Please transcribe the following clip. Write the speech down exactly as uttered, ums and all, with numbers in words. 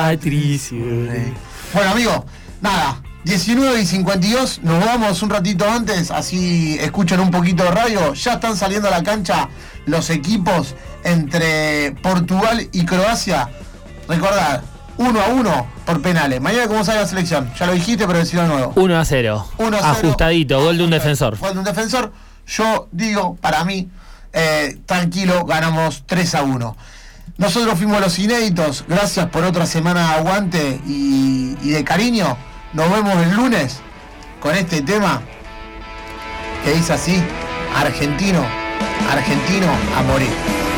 Patricio. Bueno, amigo, nada, diecinueve y cincuenta y dos, nos vamos un ratito antes, así escuchan un poquito de radio. Ya están saliendo a la cancha los equipos entre Portugal y Croacia. Recordad, uno a uno por penales. Mañana, ¿cómo sale la selección? Ya lo dijiste, pero decilo de nuevo. uno a cero. uno a cero. Ajustadito, gol de un defensor. Gol de un defensor. Yo digo, para mí, eh, tranquilo, ganamos tres a uno. Nosotros fuimos los inéditos. Gracias por otra semana de aguante y, y de cariño. Nos vemos el lunes con este tema que dice así: argentino, argentino a morir.